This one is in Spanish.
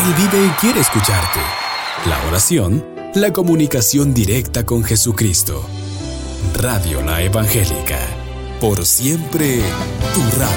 Nadie vive y quiere escucharte. La oración, la comunicación directa con Jesucristo. Radio La Evangélica. Por siempre, tu radio.